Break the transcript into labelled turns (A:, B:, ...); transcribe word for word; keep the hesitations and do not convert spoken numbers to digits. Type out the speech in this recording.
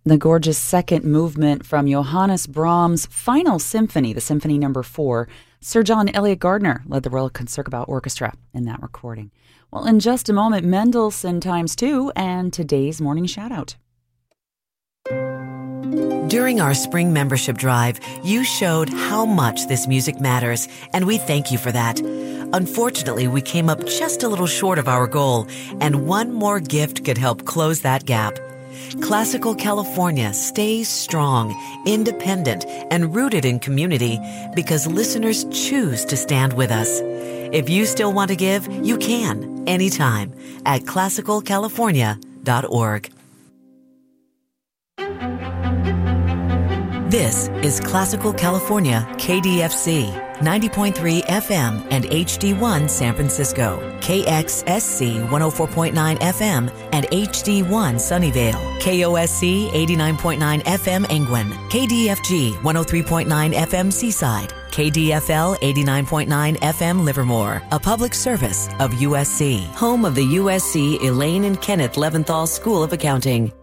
A: The gorgeous second movement from Johannes Brahms' Final Symphony, the Symphony Number Four. Sir John Eliot Gardiner led the Royal Concertgebouw Orchestra in that recording. Well, in just a moment, Mendelssohn times two and today's morning shout-out.
B: During our spring membership drive, you showed how much this music matters, and we thank you for that. Unfortunately, we came up just a little short of our goal, and one more gift could help close that gap. Classical California stays strong, independent, and rooted in community because listeners choose to stand with us. If you still want to give, you can, anytime, at classical california dot org. This is Classical California K D F C, ninety point three F M and H D one San Francisco, K X S C one oh four point nine F M and H D one Sunnyvale, K O S C eighty-nine point nine F M Engwin, K D F G one oh three point nine F M Seaside, K D F L eighty-nine point nine F M Livermore, a public service of U S C, home of the U S C Elaine and Kenneth Leventhal School of Accounting.